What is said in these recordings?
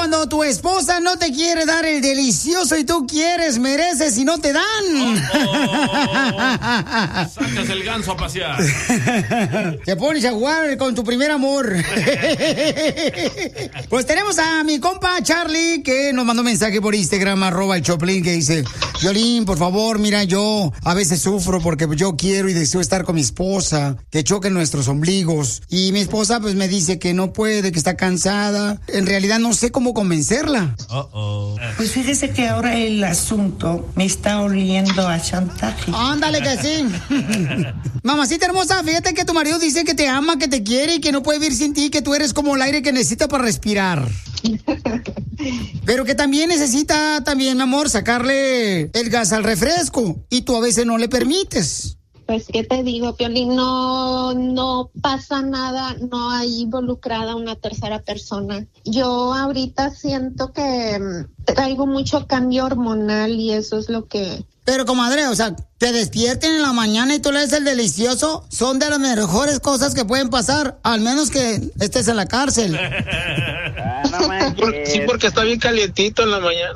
cuando tu esposa no te quiere dar el delicioso y tú quieres, mereces y no te dan? Sacas el ganso a pasear. Te pones a jugar con tu primer amor. Pues tenemos a mi compa Charlie, que nos mandó un mensaje por Instagram, @el_Choplin, que dice: Piolín, por favor, mira, yo a veces sufro porque yo quiero y deseo estar con mi esposa, que choquen nuestros ombligos. Y mi esposa pues me dice que no puede, que está cansada. En realidad no sé cómo convencerla. Pues fíjese que ahora el asunto me está oliendo a chantaje. Ándale que sí. Mamacita hermosa, fíjate que tu marido dice que te ama, que te quiere y que no puede vivir sin ti, que tú eres como el aire que necesita para respirar. Pero que también necesita, mi amor, sacarle el gas al refresco y tú a veces no le permites. Pues, ¿qué te digo, Piolín? No pasa nada, no hay involucrada una tercera persona. Yo ahorita siento que traigo mucho cambio hormonal y eso es lo que... Pero, comadre, o sea, te despierten en la mañana y tú le des el delicioso, son de las mejores cosas que pueden pasar, al menos que estés en la cárcel. Sí, porque está bien calientito en la mañana.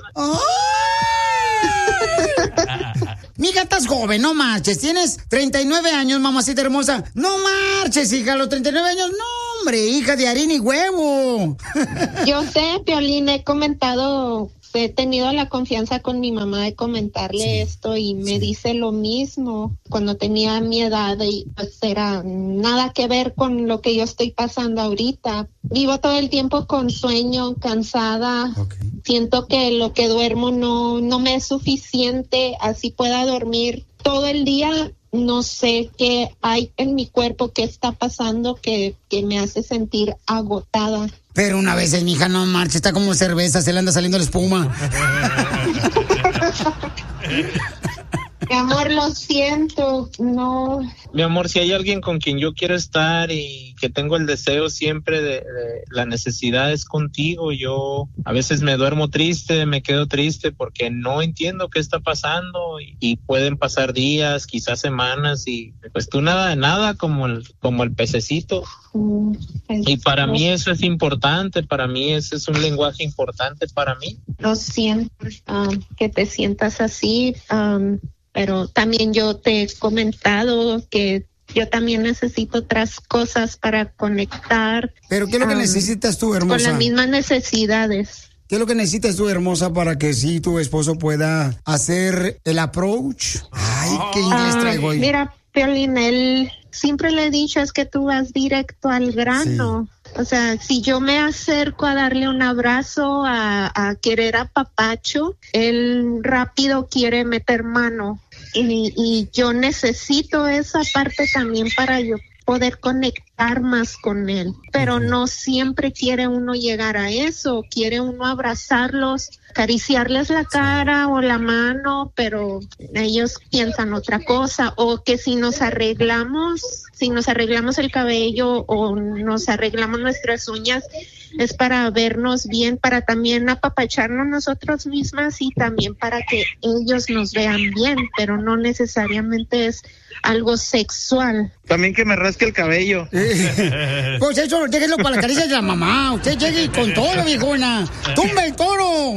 Mija, estás joven, no marches. Tienes 39 años, mamacita hermosa. No marches, hija, a los 39 años. No, hombre, hija de harina y huevo. Yo sé, Piolín, he tenido la confianza con mi mamá de comentarle esto y me dice lo mismo cuando tenía mi edad y pues era nada que ver con lo que yo estoy pasando ahorita. Vivo todo el tiempo con sueño, cansada. Siento que lo que duermo no me es suficiente, así pueda dormir todo el día. No sé qué hay en mi cuerpo, qué está pasando que me hace sentir agotada. Pero una vez, mija, no marche, está como cerveza, se le anda saliendo la espuma. Mi amor, lo siento, no. Mi amor, si hay alguien con quien yo quiero estar y que tengo el deseo siempre de la necesidad es contigo. Yo a veces me duermo triste, me quedo triste porque no entiendo qué está pasando y pueden pasar días, quizás semanas y pues tú nada como el pececito. Y para mí eso es importante, para mí ese es un lenguaje importante para mí. Lo siento que te sientas así, pero también yo te he comentado que yo también necesito otras cosas para conectar. ¿Pero qué es lo que necesitas tú, hermosa? Con las mismas necesidades. ¿Qué es lo que necesitas tú, hermosa, para que sí tu esposo pueda hacer el approach? Ay, qué inglés traigo hoy. Mira, Piolín, él siempre le he dicho es que tú vas directo al grano. Sí. O sea, si yo me acerco a darle un abrazo, a querer a papacho, él rápido quiere meter mano. Y yo necesito esa parte también para yo poder conectar más con él. Pero no siempre quiere uno llegar a eso. Quiere uno abrazarlos, acariciarles la cara o la mano, pero ellos piensan otra cosa. O que si nos arreglamos el cabello o nos arreglamos nuestras uñas, es para vernos bien, para también apapacharnos nosotros mismas y también para que ellos nos vean bien, pero no necesariamente es algo sexual. También que me rasque el cabello. Pues eso, déjenlo para la caricia de la mamá. Usted llegue con todo, viejona. ¡Tumba el toro!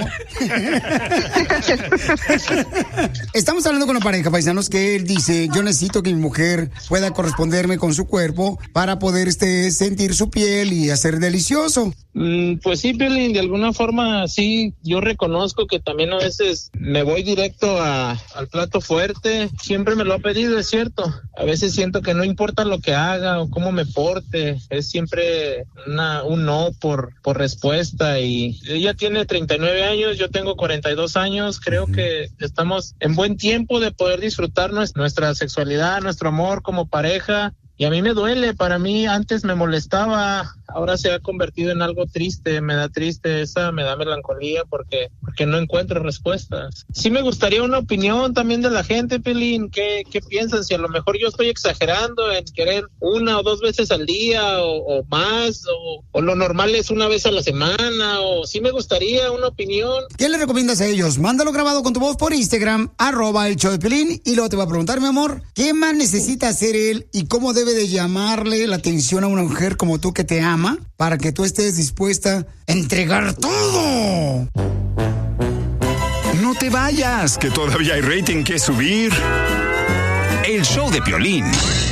Estamos hablando con una pareja, paisanos, que él dice: yo necesito que mi mujer pueda corresponderme con su cuerpo para poder sentir su piel y hacer delicioso. Pues sí, Piolín, de alguna forma sí, yo reconozco que también a veces me voy directo al plato fuerte. Siempre me lo ha pedido, es cierto. A veces siento que no importa lo que haga o cómo me porte, es siempre un no por respuesta. Y ella tiene 39 años, yo tengo 42 años. Creo que estamos en buen tiempo de poder disfrutar nuestra sexualidad, nuestro amor como pareja. Y a mí me duele, para mí antes me molestaba, ahora se ha convertido en algo triste, me da tristeza, me da melancolía porque no encuentro respuestas. Sí me gustaría una opinión también de la gente, Pelín, ¿qué piensan? Si a lo mejor yo estoy exagerando en querer 1 o 2 veces al día o más, o lo normal es 1 vez a la semana, o sí me gustaría una opinión. ¿Qué le recomiendas a ellos? Mándalo grabado con tu voz por Instagram, @el_show_de_Pelín, y luego te va a preguntar, mi amor, ¿qué más necesita hacer él y cómo debe de llamarle la atención a una mujer como tú que te ama? programa para que tú estés dispuesta a entregar todo. No te vayas, que todavía hay rating que subir. El show de Piolín.